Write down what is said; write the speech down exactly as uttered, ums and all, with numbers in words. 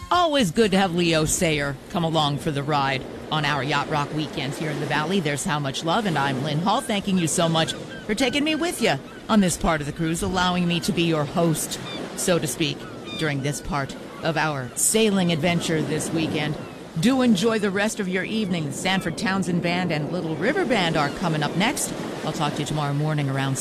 Always good to have Leo Sayer come along for the ride on our Yacht Rock weekends here in the Valley. There's How Much Love, and I'm Lynn Hall, thanking you so much for taking me with you on this part of the cruise, allowing me to be your host, so to speak, during this part of our sailing adventure this weekend. Do enjoy the rest of your evening. The Sanford Townsend Band and Little River Band are coming up next. I'll talk to you tomorrow morning around